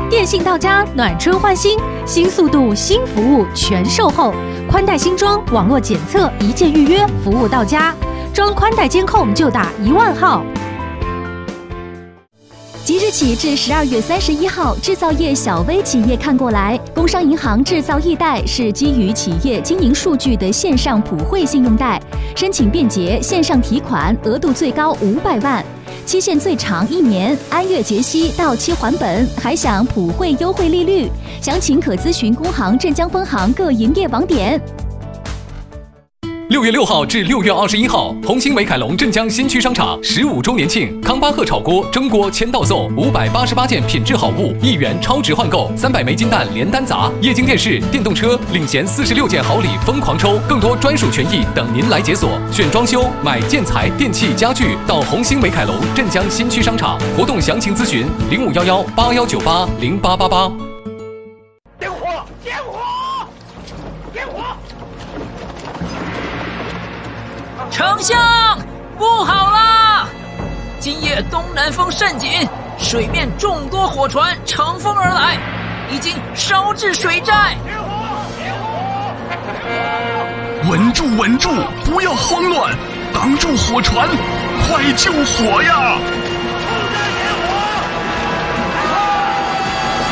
电信到家，暖春换新，新速度、新服务，全售后。宽带新装，网络检测，一键预约，服务到家。装宽带监控就打10000号。 即日起至12月31号，制造业小微企业看过来，工商银行制造易贷是基于企业经营数据的线上普惠信用贷，申请便捷，线上提款，额度最高500万，期限最长1年，按月结息，到期还本，还享普惠优惠利率。详情可咨询工行镇江分行各营业网点。 6月6号至6月21号，红星美凯龙镇江新区商场15周年庆，康巴赫炒锅、蒸锅签到送588件品质好物，1元超值换购，300枚金蛋连单砸，液晶电视、电动车领衔46件好礼疯狂抽，更多专属权益等您来解锁。选装修、买建材、电器、家具，到红星美凯龙镇江新区商场。活动详情咨询051181980888。 点火！点火！点火！ 丞相，不好啦！今夜东南风甚紧，水面众多火船乘风而来，已经烧至水寨。 点火！点火！ 稳住，稳住，不要慌乱，挡住火船，快救火呀！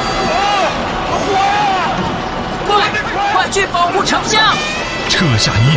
快去保护丞相！ 撤下你